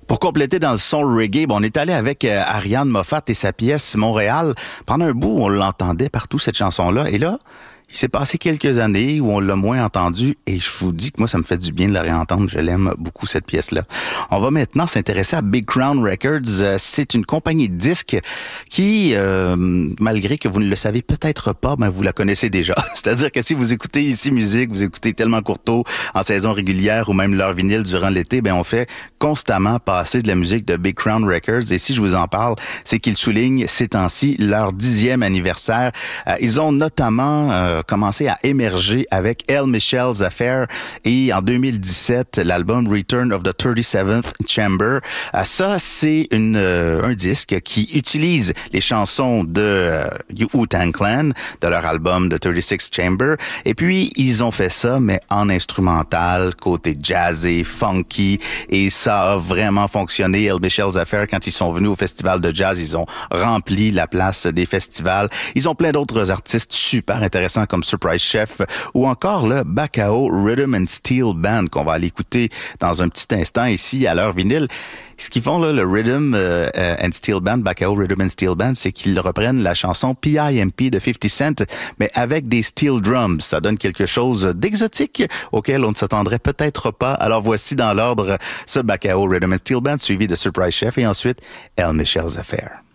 Pour compléter dans le son reggae, on est allé avec Ariane Moffat et sa pièce Montréal. Pendant un bout, on l'entendait partout, cette chanson-là. Et là, il s'est passé quelques années où on l'a moins entendu et je vous dis que moi, ça me fait du bien de la réentendre. Je l'aime beaucoup, cette pièce-là. On va maintenant s'intéresser à Big Crown Records. C'est une compagnie de disques qui, malgré que vous ne le savez peut-être pas, vous la connaissez déjà. C'est-à-dire que si vous écoutez Ici Musique, vous écoutez Tellement Courteau en saison régulière ou même leur vinyle durant l'été, on fait constamment passer de la musique de Big Crown Records. Et si je vous en parle, c'est qu'ils soulignent ces temps-ci leur 10e anniversaire. Ils ont notamment commencé à émerger avec El Michel's Affair et en 2017, l'album Return of the 37th Chamber. Ça, c'est un disque qui utilise les chansons de Wu-Tang Clan, de leur album The 36th Chamber. Et puis, ils ont fait ça, mais en instrumental, côté jazzé, funky. Et ça a vraiment fonctionné. El Michel's Affair, quand ils sont venus au festival de jazz, ils ont rempli la place des festivals. Ils ont plein d'autres artistes super intéressants comme Surprise Chef ou encore le Bacao Rhythm and Steel Band qu'on va aller écouter dans un petit instant ici à leur vinyle. Ce qu'ils font là, le Rhythm and Steel Band, Bacao Rhythm and Steel Band, c'est qu'ils reprennent la chanson P.I.M.P. de 50 Cent, mais avec des steel drums. Ça donne quelque chose d'exotique auquel on ne s'attendrait peut-être pas. Alors voici dans l'ordre ce Bacao Rhythm and Steel Band suivi de Surprise Chef et ensuite El Michel's Affair.